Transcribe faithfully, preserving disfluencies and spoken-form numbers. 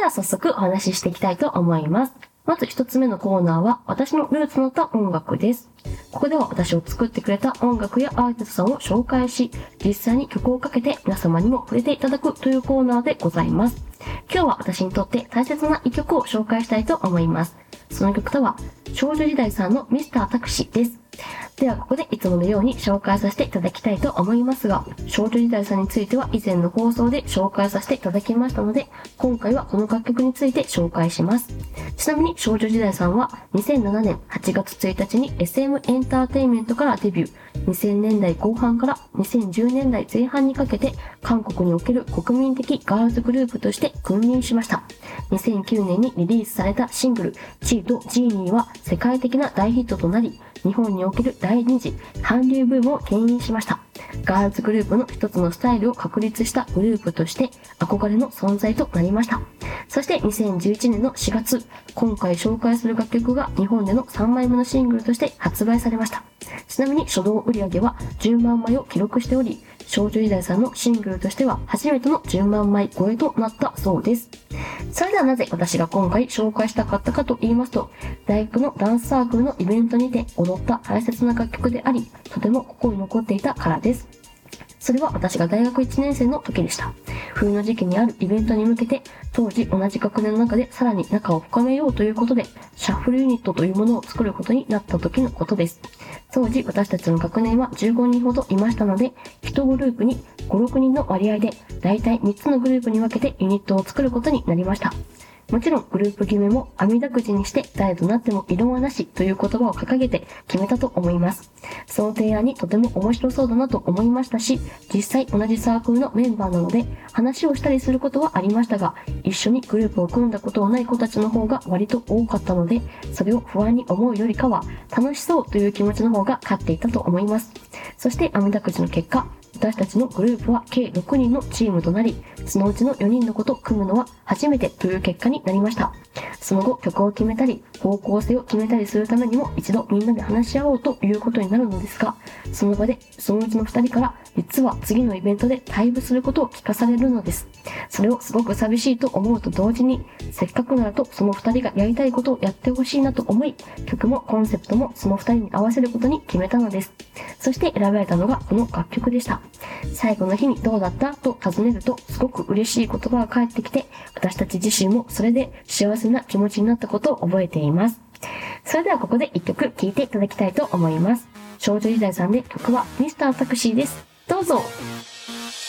では早速お話ししていきたいと思います。まず一つ目のコーナーは、私のルーツのった音楽です。ここでは私を作ってくれた音楽やアーティストさんを紹介し、実際に曲をかけて皆様にも触れていただくというコーナーでございます。今日は私にとって大切な一曲を紹介したいと思います。その曲とは、少女時代さんのミスタータクシーです。ではここでいつものように紹介させていただきたいと思いますが、少女時代さんについては以前の放送で紹介させていただきましたので、今回はこの楽曲について紹介します。ちなみに少女時代さんはにせんななねんはちがつついたちに エスエム エンターテインメントからデビュー、にせんねんだいこう半からにせんじゅうねんだいぜん半にかけて韓国における国民的ガールズグループとして君臨しました。にせんきゅうねんにリリースされたシングルチーとジーニーは世界的な大ヒットとなり、日本における第二次韓流ブームを牽引しました。ガールズグループの一つのスタイルを確立したグループとして憧れの存在となりました。そしてにせんじゅういちねんのしがつ、今回紹介する楽曲が日本でのさんまいめのシングルとして発売されました。ちなみに初動売上はじゅうまんまいを記録しており、少女時代さんのシングルとしては初めてのじゅうまんまい超えとなったそうです。それではなぜ私が今回紹介したかったかと言いますと、大学のダンスサークルのイベントにて踊った大切な楽曲であり、とても心に残っていたからです。それは私が大学いちねんせいの時でした。冬の時期にあるイベントに向けて、当時同じ学年の中でさらに仲を深めようということで、シャッフルユニットというものを作ることになった時のことです。当時私たちの学年はじゅうごにんほどいましたので、いちグループにご、ろくにんの割合で、だいたいみっつのグループに分けてユニットを作ることになりました。もちろんグループ決めも網だくじにして誰となっても異論はなしという言葉を掲げて決めたと思います。その提案にとても面白そうだなと思いましたし、実際同じサークルのメンバーなので話をしたりすることはありましたが、一緒にグループを組んだことのない子たちの方が割と多かったので、それを不安に思うよりかは楽しそうという気持ちの方が勝っていたと思います。そして網だくじの結果、私たちのグループは計ろくにんのチームとなり、そのうちのよにんの子と組むのは初めてという結果になりました。その後曲を決めたり、方向性を決めたりするためにも一度みんなで話し合おうということになるのですが、その場でそのうちのふたりから実は次のイベントで退部することを聞かされるのです。それをすごく寂しいと思うと同時に、せっかくならとそのふたりがやりたいことをやってほしいなと思い、曲もコンセプトもそのふたりに合わせることに決めたのです。そして選ばれたのがこの楽曲でした。最後の日にどうだったと尋ねると、すごく嬉しい言葉が返ってきて、私たち自身もそれで幸せな気持ちになったことを覚えています。それではここで一曲聴いていただきたいと思います。少女時代さんで曲はミスタータクシーです。どうぞ。